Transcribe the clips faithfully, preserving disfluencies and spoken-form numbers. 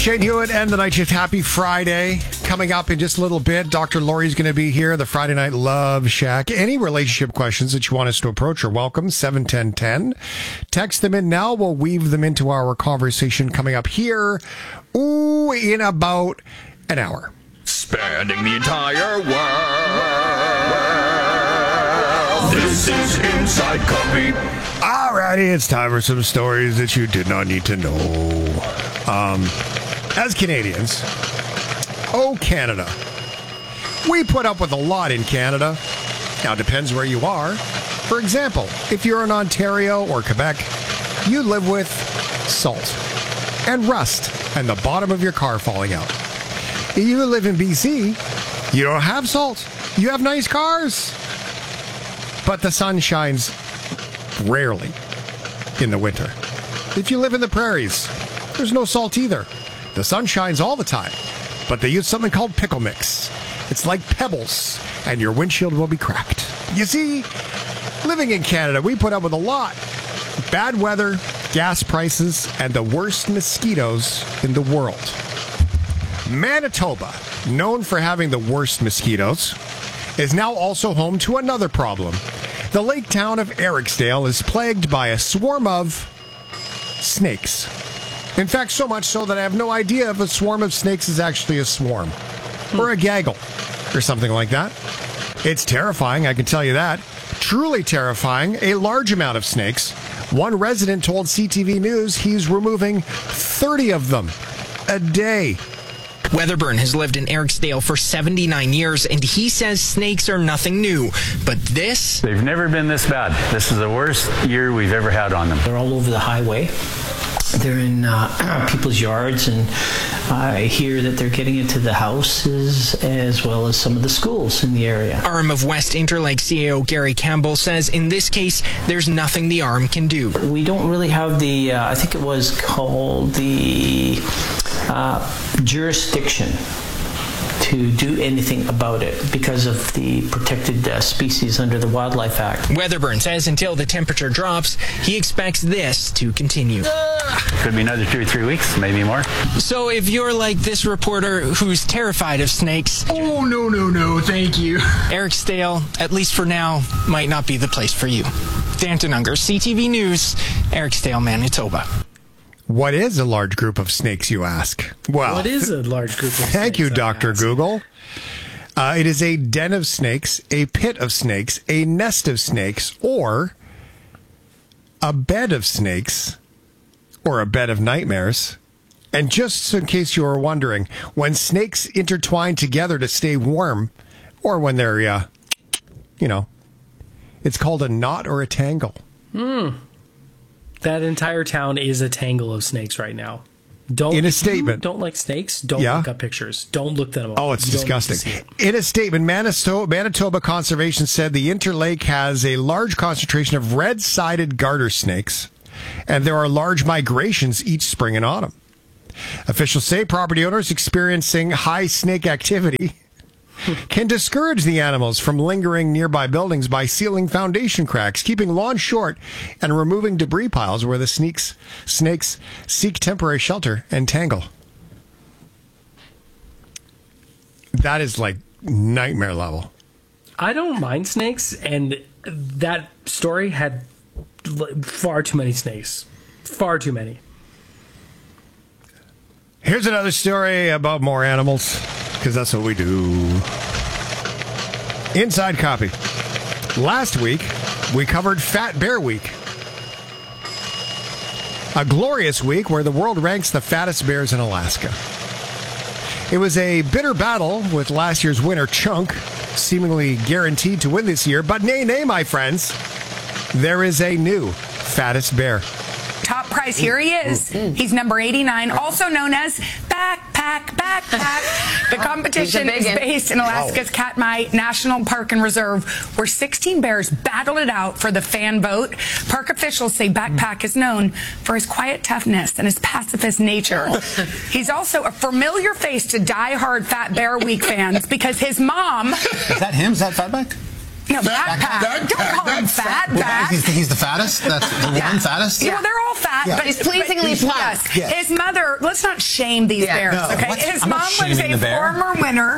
Shane Hewitt and the Night Shift. Happy Friday. Coming up in just a little bit, Doctor Lori's going to be here, the Friday Night Love Shack. Any relationship questions that you want us to approach are welcome, seven ten ten. Text them in now. We'll weave them into our conversation coming up here, ooh, in about an hour. Spanning the entire world. This is Inside Copy. Alrighty, it's time for some stories that you did not need to know. Um, as Canadians, oh Canada, we put up with a lot in Canada. Now, it depends where you are. For example, if you're in Ontario or Quebec, you live with salt and rust and the bottom of your car falling out. If you live in B C, you don't have salt. You have nice cars. But the sun shines rarely in the winter. If you live in the prairies, there's no salt either. The sun shines all the time, but they use something called pickle mix. It's like pebbles, and your windshield will be cracked. You see, living in Canada, we put up with a lot. Bad weather, gas prices, and the worst mosquitoes in the world. Manitoba, known for having the worst mosquitoes, is now also home to another problem. The lake town of Eriksdale is plagued by a swarm of snakes. In fact, so much so that I have no idea if a swarm of snakes is actually a swarm or a gaggle or something like that. It's terrifying, I can tell you that. Truly terrifying. A large amount of snakes. One resident told C T V News he's removing thirty of them a day. Weatherburn has lived in Eriksdale for seventy-nine years, and he says snakes are nothing new. But this... They've never been this bad. This is the worst year we've ever had on them. They're all over the highway. They're in uh, people's yards, and I hear that they're getting into the houses as well as some of the schools in the area. Arm of West Interlake C A O Gary Campbell says in this case, there's nothing the arm can do. We don't really have the, uh, I think it was called the uh, jurisdiction to do anything about it because of the protected uh, species under the Wildlife Act. Weatherburn says until the temperature drops, he expects this to continue. Could be another two or three weeks, maybe more. So if you're like this reporter who's terrified of snakes... Oh, no, no, no, thank you. Eriksdale, at least for now, might not be the place for you. Danton Unger, C T V News, Eriksdale, Manitoba. What is a large group of snakes, you ask? Well, what is a large group of snakes? Thank you, Doctor Google. Uh, it is a den of snakes, a pit of snakes, a nest of snakes, or a bed of snakes, or a bed of nightmares. And just in case you were wondering, when snakes intertwine together to stay warm, or when they're, uh, you know, it's called a knot or a tangle. Hmm. That entire town is a tangle of snakes right now. Don't in a statement. Don't like snakes? Don't yeah. look up pictures. Don't look them up. Oh, it's you disgusting. It. In a statement, Manitoba, Manitoba Conservation said the Interlake has a large concentration of red-sided garter snakes, and there are large migrations each spring and autumn. Officials say property owners experiencing high snake activity can discourage the animals from lingering nearby buildings by sealing foundation cracks, keeping lawns short, and removing debris piles where the snakes, snakes seek temporary shelter and tangle. That is like nightmare level. I don't mind snakes, and that story had far too many snakes. Far too many. Here's another story about more animals, because that's what we do. Inside Copy. Last week, we covered Fat Bear Week. A glorious week where the world ranks the fattest bears in Alaska. It was a bitter battle with last year's winner, Chunk, seemingly guaranteed to win this year. But nay, nay, my friends, there is a new fattest bear. Top prize, here he is. He's number eighty-nine, also known as Backpack, Backpack. The competition is based in Alaska's Katmai National Park and Reserve, where sixteen bears battled it out for the fan vote. Park officials say Backpack is known for his quiet toughness and his pacifist nature. He's also a familiar face to die-hard Fat Bear Week fans because his mom... Is that him? Is that Fatback? No, backpack. Don't call him fat. Back. He's, he's the fattest? That's the Yeah. one fattest? Yeah, well, they're all fat. Yeah. But He's pleasingly but- plump. Yes. Yeah. His mother, let's not shame these Yeah. bears, No, okay? what's- His I'm not mom was shaming a the bear. former winner.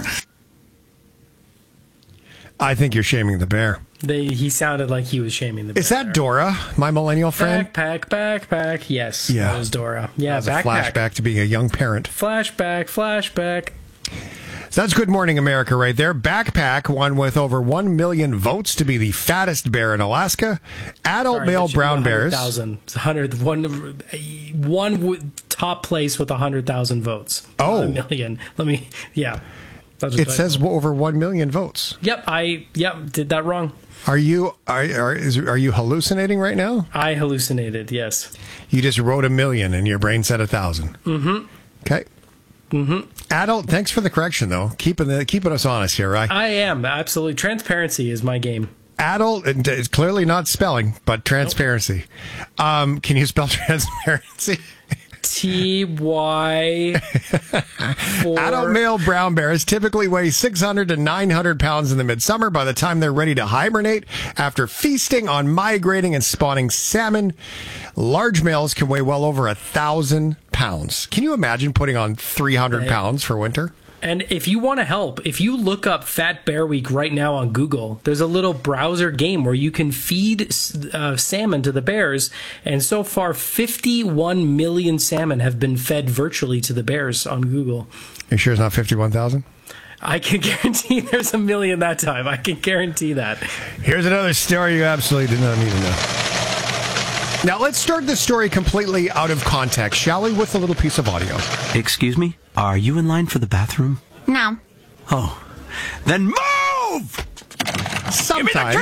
I think you're shaming the bear. They, he sounded like he was shaming the bear. Is that Dora, my millennial friend? Backpack, backpack. Yes, Yeah. that was Dora. Yeah, As a backpack. flashback to being a young parent. Flashback, flashback. So that's Good Morning America right there. Backpack won with over one million votes to be the fattest bear in Alaska. Adult Sorry, male it should be brown bears. one hundred thousand. It's one hundred, one, one w- top place with one hundred thousand votes. Oh. Not a million. Let me, yeah. That's It what I- says over one million votes. Yep, I, yep, did that wrong. Are you are are, is, are you hallucinating right now? I hallucinated, yes. You just wrote a million and your brain said a thousand. Mm-hmm. Okay. Mm-hmm. Adult, thanks for the correction though. Keeping the keeping us honest here, right? I am, absolutely. Transparency is my game. Adult, and it's clearly not spelling, but transparency. Um, can you spell transparency? T Y for Adult male brown bears typically weigh six hundred to nine hundred pounds in the midsummer. By the time they're ready to hibernate after feasting on migrating and spawning salmon, large males can weigh well over a thousand pounds. Can you imagine putting on three hundred pounds for winter? And if you want to help, if you look up Fat Bear Week right now on Google, there's a little browser game where you can feed uh, salmon to the bears. And so far, fifty-one million salmon have been fed virtually to the bears on Google. You sure it's not fifty-one thousand? I can guarantee there's a million that time. I can guarantee that. Here's another story you absolutely did not need to know. Now, let's start this story completely out of context, shall we, with a little piece of audio. Excuse me? Are you in line for the bathroom? No. Oh. Then move! Sometimes,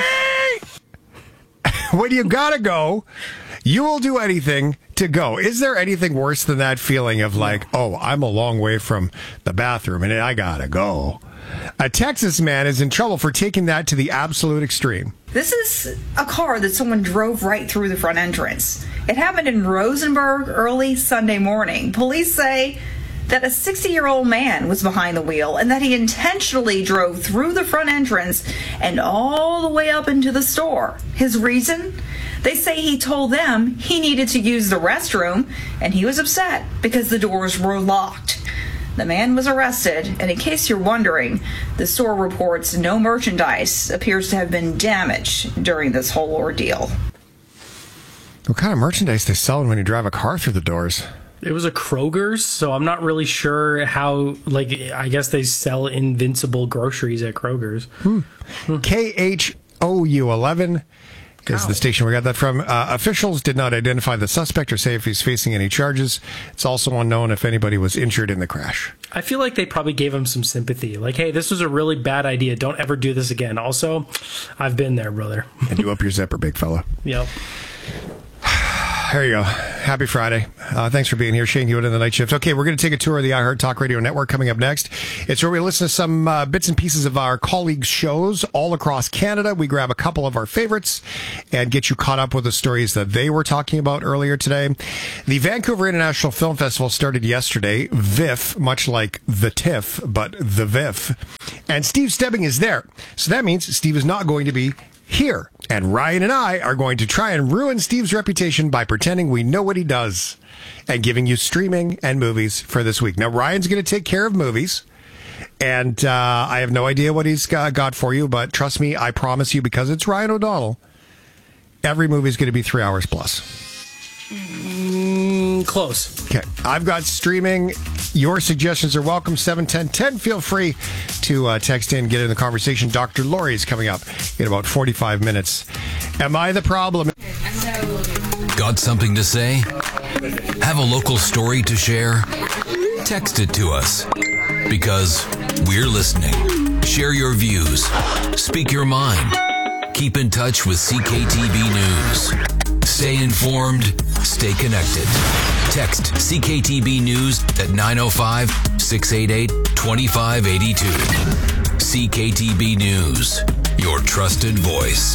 when you gotta go, you will do anything to go. Is there anything worse than that feeling of like, oh, I'm a long way from the bathroom and I gotta go? A Texas man is in trouble for taking that to the absolute extreme. This is a car that someone drove right through the front entrance. It happened in Rosenberg early Sunday morning. Police say that a sixty-year-old man was behind the wheel and that he intentionally drove through the front entrance and all the way up into the store. His reason? They say he told them he needed to use the restroom and he was upset because the doors were locked. The man was arrested, and in case you're wondering, the store reports no merchandise appears to have been damaged during this whole ordeal. What kind of merchandise they selling when you drive a car through the doors? It was a Kroger's, so I'm not really sure how, like, I guess they sell invincible groceries at Kroger's. Hmm. K H O U eleven is the station we got that from. Uh, officials did not identify the suspect or say if he's facing any charges. It's also unknown if anybody was injured in the crash. I feel like they probably gave him some sympathy. Like, hey, this was a really bad idea. Don't ever do this again. Also, I've been there, brother. And you up your zipper, big fella. Yep. There you go. Happy Friday. Uh, thanks for being here. Shane Hewitt in the night shift. Okay, we're going to take a tour of the iHeart Talk Radio Network coming up next. It's where we listen to some uh, bits and pieces of our colleagues' shows all across Canada. We grab a couple of our favorites and get you caught up with the stories that they were talking about earlier today. The Vancouver International Film Festival started yesterday. V I F, much like the TIFF, but the V I F. And Steve Stebbing is there. So that means Steve is not going to be here. And Ryan and I are going to try and ruin Steve's reputation by pretending we know what he does and giving you streaming and movies for this week. Now, Ryan's going to take care of movies, and uh, I have no idea what he's got, got for you, but trust me, I promise you, because it's Ryan O'Donnell, every movie is going to be three hours plus. Mm, close. Okay. I've got streaming. Your suggestions are welcome. seven ten ten. Feel free to uh, text in, get in the conversation. Doctor Lori is coming up in about forty-five minutes. Am I the problem? Got something to say? Have a local story to share? Text it to us. Because we're listening. Share your views. Speak your mind. Keep in touch with C K T B News. Stay informed. Stay connected. Text C K T B News at nine oh five, six eight eight, two five eight two. C K T B News, your trusted voice.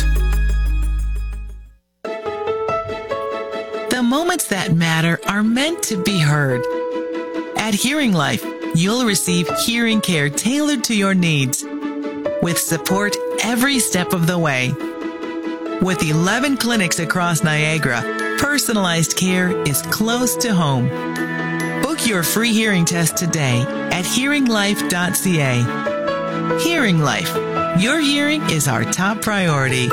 The moments that matter are meant to be heard. At Hearing Life, you'll receive hearing care tailored to your needs, with support every step of the way. With eleven clinics across Niagara, personalized care is close to home. Book your free hearing test today at hearing life dot c a. Hearing Life. Your hearing is our top priority.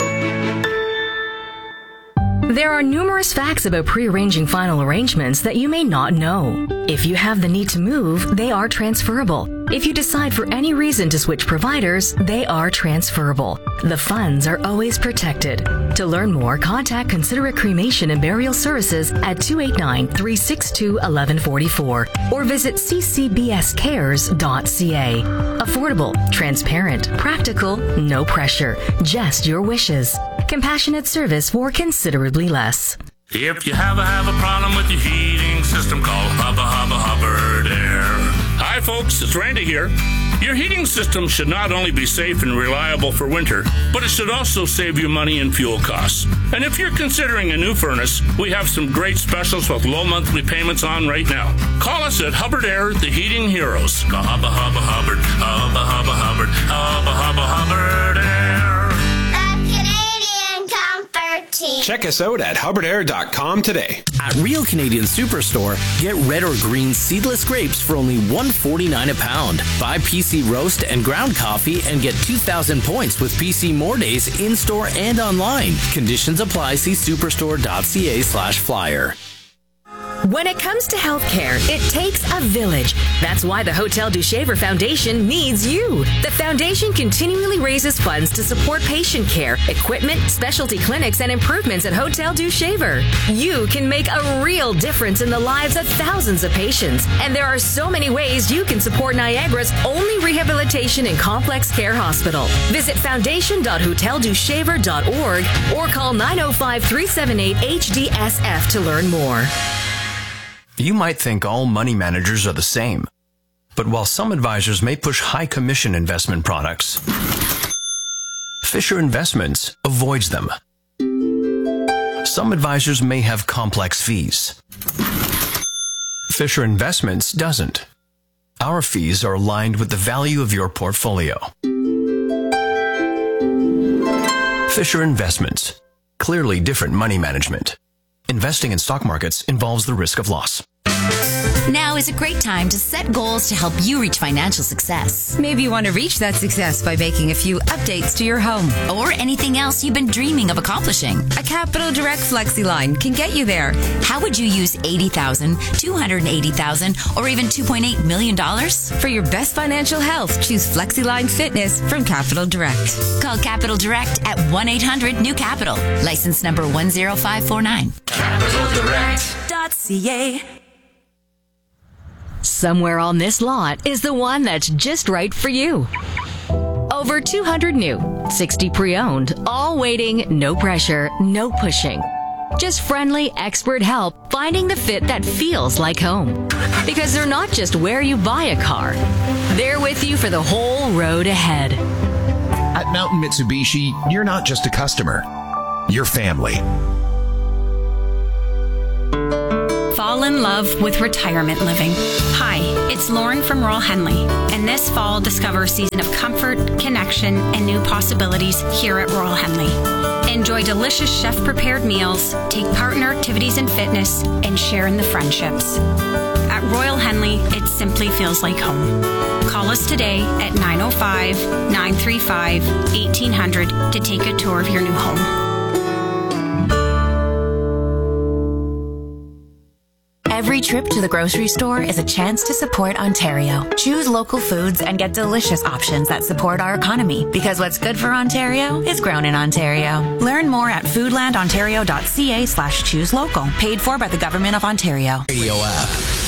There are numerous facts about pre-arranging final arrangements that you may not know. If you have the need to move, they are transferable. If you decide for any reason to switch providers, they are transferable. The funds are always protected. To learn more, contact Considerate Cremation and Burial Services at two eight nine, three six two, one one four four or visit c c b s cares dot c a. Affordable, transparent, practical, no pressure, just your wishes. Compassionate service for considerably less. If you have a, have a problem with your heating system, call Hubba Hubba Hubbard Air. Hi folks, it's Randy here. Your heating system should not only be safe and reliable for winter, but it should also save you money and fuel costs. And if you're considering a new furnace, we have some great specials with low monthly payments on right now. Call us at Hubbard Air, the Heating Heroes. Call Hubba Hubba Hubbard, Hubba Hubba Hubbard, Hubba Hubba Hubbard Air. Check us out at hubbard air dot com today. At Real Canadian Superstore, get red or green seedless grapes for only one dollar forty-nine a pound. Buy P C roast and ground coffee and get two thousand points with P C More Days in-store and online. Conditions apply. See superstore dot c a slash flyer. When it comes to healthcare, it takes a village. That's why the Hotel du Shaver Foundation needs you. The foundation continually raises funds to support patient care, equipment, specialty clinics, and improvements at Hotel du Shaver. You can make a real difference in the lives of thousands of patients. And there are so many ways you can support Niagara's only rehabilitation and complex care hospital. Visit foundation dot hotel du shaver dot org or call nine oh five, three seven eight, H D S F to learn more. You might think all money managers are the same. But while some advisors may push high commission investment products, Fisher Investments avoids them. Some advisors may have complex fees. Fisher Investments doesn't. Our fees are aligned with the value of your portfolio. Fisher Investments. Clearly different money management. Investing in stock markets involves the risk of loss. Now is a great time to set goals to help you reach financial success. Maybe you want to reach that success by making a few updates to your home or anything else you've been dreaming of accomplishing. A Capital Direct FlexiLine can get you there. How would you use eighty thousand dollars, two hundred eighty thousand dollars, or even two point eight million dollars? For your best financial health, choose FlexiLine Fitness from Capital Direct. Call Capital Direct at one eight hundred new capital. License number one zero five four nine. capital direct dot c a. Somewhere on this lot is the one that's just right for you. Over two hundred new, sixty pre-owned, all waiting, no pressure, no pushing. Just friendly, expert help finding the fit that feels like home. Because they're not just where you buy a car, they're with you for the whole road ahead. At Mountain Mitsubishi, you're not just a customer, you're family. Fall in love with retirement living. Hi, it's Lauren from Royal Henley, and this fall discover a season of comfort, connection, and new possibilities here at Royal Henley. Enjoy delicious chef-prepared meals, take part in our activities and fitness, and share in the friendships. At Royal Henley, it simply feels like home. Call us today at nine oh five, nine three five, eighteen hundred to take a tour of your new home. Every trip to the grocery store is a chance to support Ontario. Choose local foods and get delicious options that support our economy. Because what's good for Ontario is grown in Ontario. Learn more at foodland ontario dot c a slash choose local. Paid for by the Government of Ontario. Radio app.